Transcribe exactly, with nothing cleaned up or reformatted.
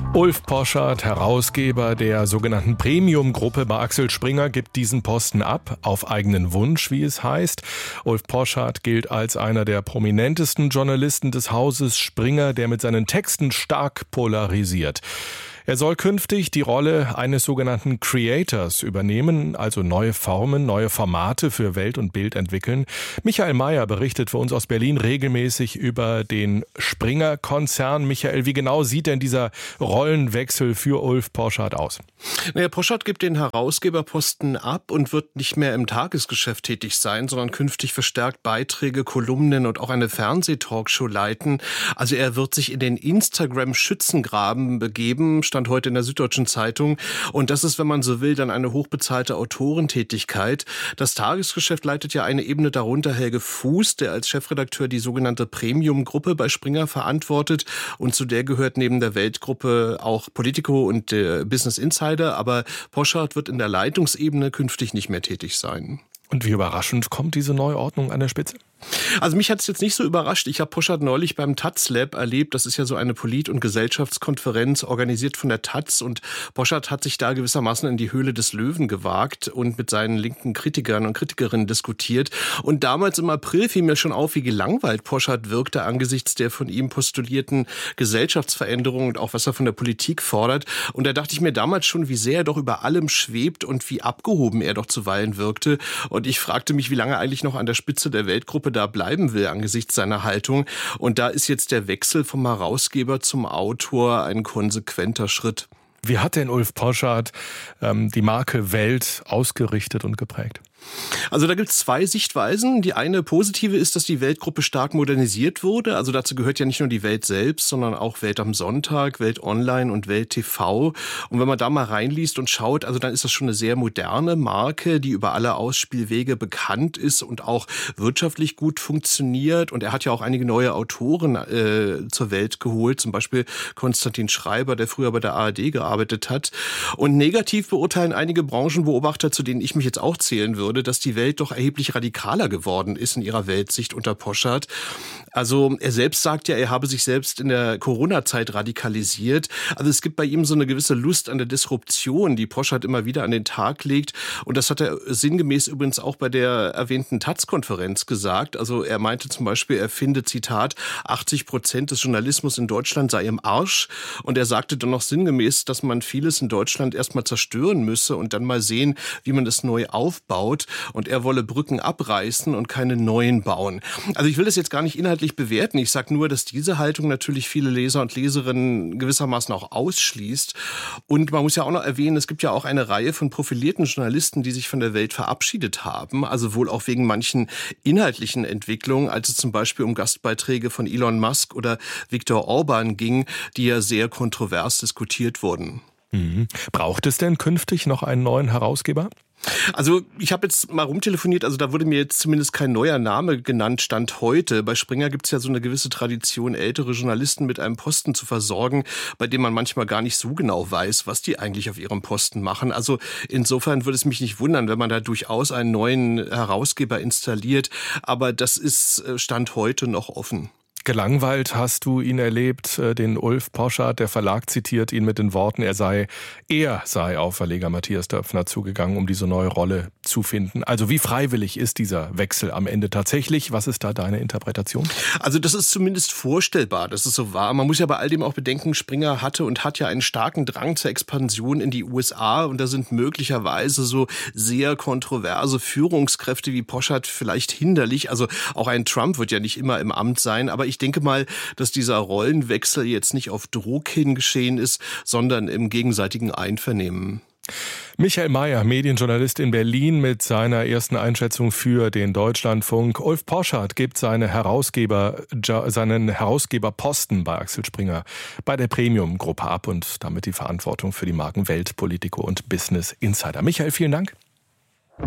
Ulf Poschardt, Herausgeber der sogenannten Premium-Gruppe bei Axel Springer, gibt diesen Posten ab, auf eigenen Wunsch, wie es heißt. Ulf Poschardt gilt als einer der prominentesten Journalisten des Hauses Springer, der mit seinen Texten stark polarisiert. Er soll künftig die Rolle eines sogenannten Creators übernehmen, also neue Formen, neue Formate für Welt und Bild entwickeln. Michael Mayer berichtet für uns aus Berlin regelmäßig über den Springer-Konzern. Michael, wie genau sieht denn dieser Rollenwechsel für Ulf Poschardt aus? Naja, Poschardt gibt den Herausgeberposten ab und wird nicht mehr im Tagesgeschäft tätig sein, sondern künftig verstärkt Beiträge, Kolumnen und auch eine Fernsehtalkshow leiten. Also er wird sich in den Instagram-Schützengraben begeben, stand heute in der Süddeutschen Zeitung. Und das ist, wenn man so will, dann eine hochbezahlte Autorentätigkeit. Das Tagesgeschäft leitet ja eine Ebene darunter Helge Fuß, der als Chefredakteur die sogenannte Premium-Gruppe bei Springer verantwortet. Und zu der gehört neben der Weltgruppe auch Politico und äh, Business Insider. Aber Poschardt wird in der Leitungsebene künftig nicht mehr tätig sein. Und wie überraschend kommt diese Neuordnung an der Spitze? Also mich hat es jetzt nicht so überrascht. Ich habe Poschardt neulich beim Taz Lab erlebt. Das ist ja so eine Polit- und Gesellschaftskonferenz, organisiert von der Taz. Und Poschardt hat sich da gewissermaßen in die Höhle des Löwen gewagt und mit seinen linken Kritikern und Kritikerinnen diskutiert. Und damals im April fiel mir schon auf, wie gelangweilt Poschardt wirkte angesichts der von ihm postulierten Gesellschaftsveränderungen und auch was er von der Politik fordert. Und da dachte ich mir damals schon, wie sehr er doch über allem schwebt und wie abgehoben er doch zuweilen wirkte. Und ich fragte mich, wie lange er eigentlich noch an der Spitze der Weltgruppe da bleiben will angesichts seiner Haltung. Und da ist jetzt der Wechsel vom Herausgeber zum Autor ein konsequenter Schritt. Wie hat denn Ulf Poschardt ähm, die Marke Welt ausgerichtet und geprägt? Also da gibt es zwei Sichtweisen. Die eine positive ist, dass die Weltgruppe stark modernisiert wurde. Also dazu gehört ja nicht nur die Welt selbst, sondern auch Welt am Sonntag, Welt Online und Welt T V. Und wenn man da mal reinliest und schaut, also dann ist das schon eine sehr moderne Marke, die über alle Ausspielwege bekannt ist und auch wirtschaftlich gut funktioniert. Und er hat ja auch einige neue Autoren äh, zur Welt geholt, zum Beispiel Konstantin Schreiber, der früher bei der A R D gearbeitet hat. Und negativ beurteilen einige Branchenbeobachter, zu denen ich mich jetzt auch zählen würde, dass die Welt doch erheblich radikaler geworden ist in ihrer Weltsicht unter Poschardt. Also er selbst sagt ja, er habe sich selbst in der Corona-Zeit radikalisiert. Also es gibt bei ihm so eine gewisse Lust an der Disruption, die Poschardt immer wieder an den Tag legt. Und das hat er sinngemäß übrigens auch bei der erwähnten Taz-Konferenz gesagt. Also er meinte zum Beispiel, er finde, Zitat, achtzig Prozent des Journalismus in Deutschland sei im Arsch. Und er sagte dann noch sinngemäß, dass man vieles in Deutschland erstmal zerstören müsse und dann mal sehen, wie man es neu aufbaut. Und er wolle Brücken abreißen und keine neuen bauen. Also ich will das jetzt gar nicht inhaltlich bewerten. Ich sage nur, dass diese Haltung natürlich viele Leser und Leserinnen gewissermaßen auch ausschließt. Und man muss ja auch noch erwähnen, es gibt ja auch eine Reihe von profilierten Journalisten, die sich von der Welt verabschiedet haben. Also wohl auch wegen manchen inhaltlichen Entwicklungen, als es zum Beispiel um Gastbeiträge von Elon Musk oder Viktor Orban ging, die ja sehr kontrovers diskutiert wurden. Mhm. Braucht es denn künftig noch einen neuen Herausgeber? Also ich habe jetzt mal rumtelefoniert, also da wurde mir jetzt zumindest kein neuer Name genannt, Stand heute. Bei Springer gibt es ja so eine gewisse Tradition, ältere Journalisten mit einem Posten zu versorgen, bei dem man manchmal gar nicht so genau weiß, was die eigentlich auf ihrem Posten machen. Also insofern würde es mich nicht wundern, wenn man da durchaus einen neuen Herausgeber installiert, aber das ist Stand heute noch offen. Gelangweilt hast du ihn erlebt, den Ulf Poschardt. Der Verlag zitiert ihn mit den Worten, er sei, er sei auf Verleger Matthias Döpfner zugegangen, um diese neue Rolle zu finden. Also wie freiwillig ist dieser Wechsel am Ende tatsächlich? Was ist da deine Interpretation? Also das ist zumindest vorstellbar, dass es so war. Man muss ja bei all dem auch bedenken, Springer hatte und hat ja einen starken Drang zur Expansion in die U S A. Und da sind möglicherweise so sehr kontroverse Führungskräfte wie Poschardt vielleicht hinderlich. Also auch ein Trump wird ja nicht immer im Amt sein, aber ich Ich denke mal, dass dieser Rollenwechsel jetzt nicht auf Druck hin geschehen ist, sondern im gegenseitigen Einvernehmen. Michael Mayer, Medienjournalist in Berlin, mit seiner ersten Einschätzung für den Deutschlandfunk. Ulf Poschardt gibt seine Herausgeber, seinen Herausgeberposten bei Axel Springer bei der Premium-Gruppe ab und damit die Verantwortung für die Marken Welt, Politico und Business Insider. Michael, vielen Dank.